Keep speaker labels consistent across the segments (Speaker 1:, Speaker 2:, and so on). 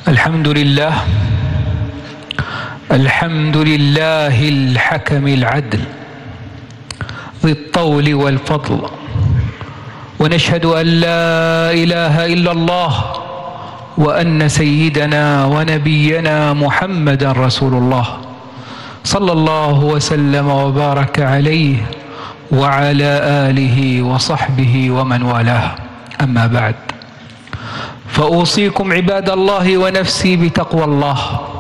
Speaker 1: الحمد لله الحكم العدل ذي الطول والفضل، ونشهد أن لا إله إلا الله وأن سيدنا ونبينا محمدا رسول الله صلى الله وسلم وبارك عليه وعلى آله وصحبه ومن والاه. أما بعد، فأوصيكم عباد الله ونفسي بتقوى الله.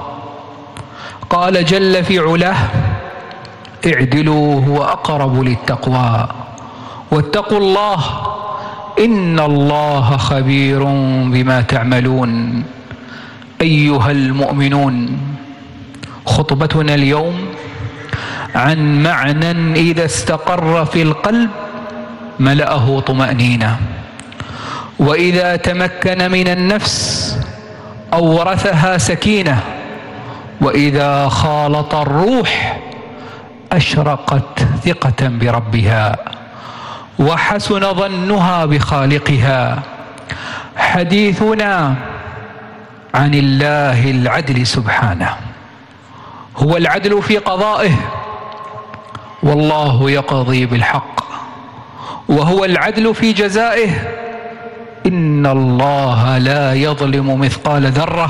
Speaker 1: قال جل في علاه: اعدلوا هو أقرب للتقوى واتقوا الله إن الله خبير بما تعملون. أيها المؤمنون، خطبتنا اليوم عن معنى إذا استقر في القلب ملأه طمأنينة، وإذا تمكن من النفس أورثها سكينة، وإذا خالط الروح أشرقت ثقة بربها وحسن ظنها بخالقها. حديثنا عن الله العدل سبحانه، هو العدل في قضائه، والله يقضي بالحق، وهو العدل في جزائه، إن الله لا يظلم مثقال ذرة.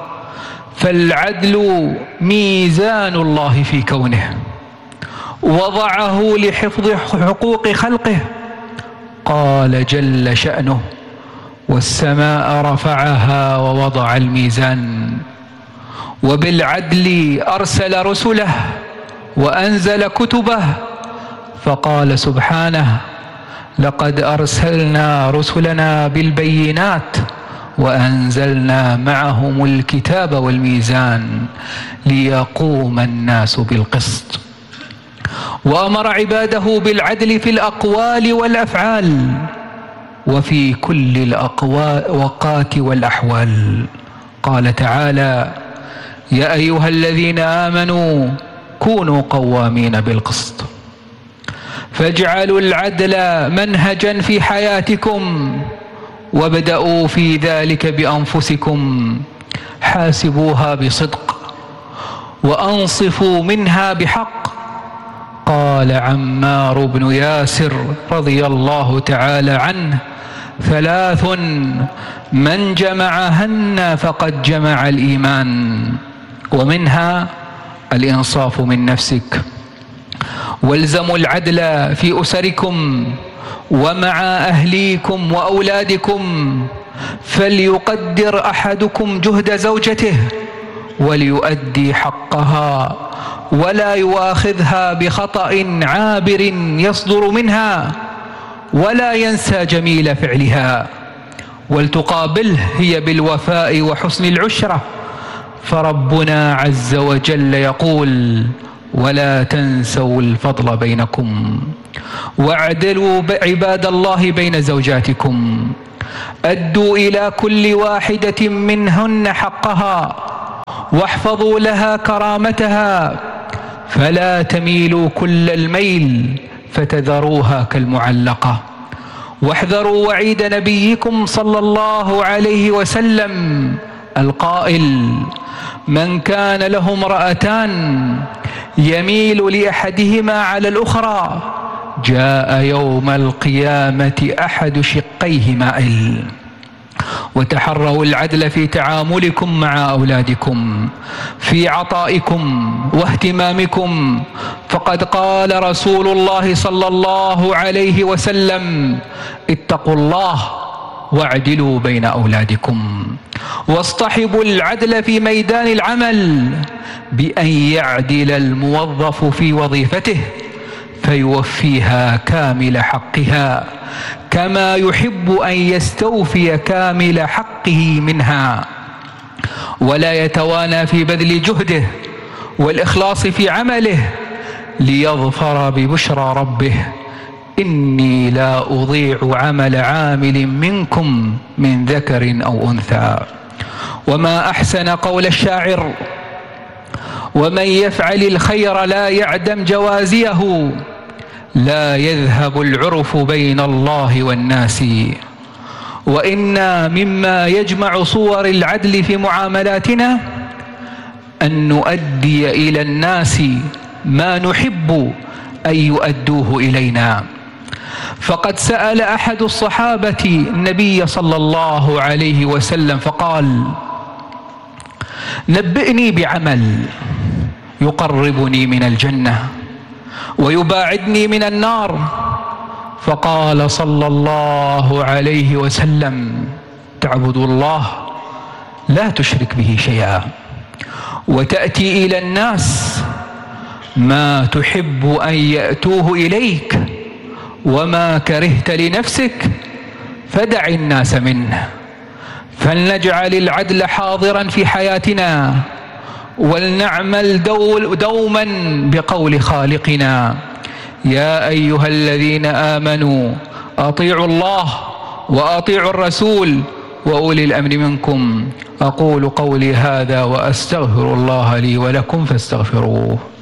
Speaker 1: فالعدل ميزان الله في كونه، وضعه لحفظ حقوق خلقه. قال جل شأنه: والسماء رفعها ووضع الميزان. وبالعدل أرسل رسله وأنزل كتبه، فقال سبحانه: لقد أرسلنا رسلنا بالبينات وأنزلنا معهم الكتاب والميزان ليقوم الناس بالقسط. وأمر عباده بالعدل في الأقوال والأفعال وفي كل الأوقات والأحوال. قال تعالى: يا أيها الذين آمنوا كونوا قوامين بالقسط. فاجعلوا العدل منهجا في حياتكم، وابدأوا في ذلك بأنفسكم. حاسبوها بصدق وأنصفوا منها بحق. قال عمار بن ياسر رضي الله تعالى عنه: ثلاث من جمعهن فقد جمع الإيمان، ومنها الإنصاف من نفسك. والزموا العدل في أسركم ومع أهليكم وأولادكم. فليقدر أحدكم جهد زوجته وليؤدي حقها، ولا يؤاخذها بخطأ عابر يصدر منها، ولا ينسى جميل فعلها، ولتقابله هي بالوفاء وحسن العشرة. فربنا عز وجل يقول: ولا تنسوا الفضل بينكم. واعدلوا عباد الله بين زوجاتكم، أدوا إلى كل واحدة منهن حقها، واحفظوا لها كرامتها، فلا تميلوا كل الميل فتذروها كالمعلقة. واحذروا وعيد نبيكم صلى الله عليه وسلم القائل: من كان له امرأتان يميل لأحدهما على الأخرى جاء يوم القيامة أحد شقيه مائل. وتحروا العدل في تعاملكم مع أولادكم، في عطائكم واهتمامكم. فقد قال رسول الله صلى الله عليه وسلم: اتقوا الله واعدلوا بين أولادكم. واصطحبوا العدل في ميدان العمل، بأن يعدل الموظف في وظيفته فيوفيها كامل حقها، كما يحب أن يستوفي كامل حقه منها، ولا يتوانى في بذل جهده والإخلاص في عمله ليظفر ببشرى ربه: إني لا أضيع عمل عامل منكم من ذكر أو أنثى. وما أحسن قول الشاعر: ومن يفعل الخير لا يعدم جوازيه، لا يذهب العرف بين الله والناس. وإنا مما يجمع صور العدل في معاملاتنا أن نؤدي إلى الناس ما نحب أن يؤدوه إلينا. فقد سأل أحد الصحابة النبي صلى الله عليه وسلم فقال: نبئني بعمل يقربني من الجنة ويباعدني من النار. فقال صلى الله عليه وسلم: تعبد الله لا تشرك به شيئا، وتأتي إلى الناس ما تحب أن يأتوه إليك، وما كرهت لنفسك فدع الناس منه. فلنجعل العدل حاضرا في حياتنا، ولنعمل دوما بقول خالقنا: يا أيها الذين آمنوا أطيعوا الله وأطيعوا الرسول وأولي الأمر منكم. أقول قولي هذا وأستغفر الله لي ولكم فاستغفروه.